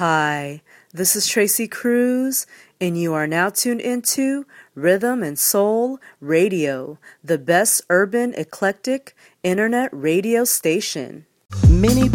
Hi, this is Tracy Cruz, and you are now tuned into Rhythm and Soul Radio, the best urban eclectic internet radio station. Many